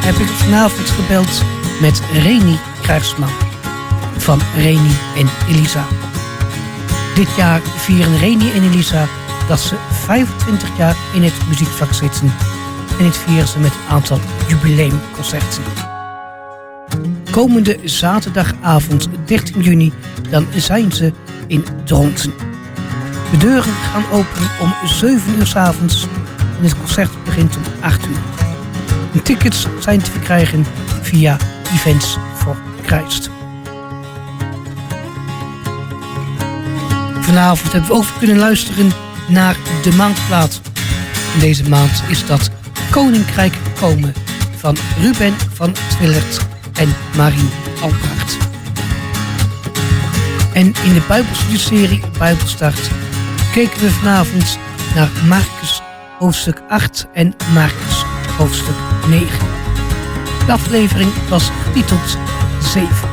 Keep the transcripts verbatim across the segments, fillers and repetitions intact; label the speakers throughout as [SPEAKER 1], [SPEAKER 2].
[SPEAKER 1] heb ik vanavond gebeld met Reni Krijgsman van Reni en Elisa. Dit jaar vieren Reni en Elisa dat ze vijfentwintig jaar in het muziekvak zitten. En dit vieren ze met een aantal jubileumconcerten. Komende zaterdagavond dertien juni dan zijn ze in Dronten. De deuren gaan open om zeven uur 's avonds en het concert begint om acht uur. De tickets zijn te verkrijgen via Events for Christ. Vanavond hebben we ook kunnen luisteren naar de maandplaat. In deze maand is dat Koninkrijk Komen van Ruben van Twillert en Marien Alpaert. En in de Bijbelstudieserie Bijbelstart keken we vanavond naar Markus hoofdstuk acht en Markus hoofdstuk negen. De aflevering was getiteld zeven.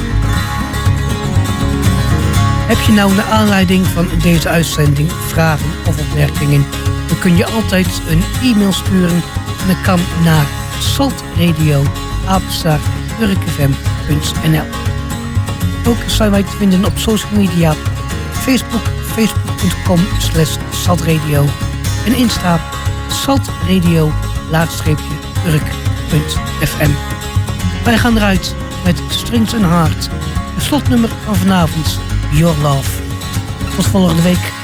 [SPEAKER 1] Heb je nou naar aanleiding van deze uitzending vragen of opmerkingen, dan kun je altijd een e-mail sturen en dat kan naar saltradio apenstaartje urk f m punt n l. Ook zijn wij te vinden op social media, Facebook, facebook punt com slash saltradio en Insta saltradio laagstreepje urk punt f m. Wij gaan eruit met Strings and Heart, het slotnummer van vanavond, Your Love. Tot volgende week.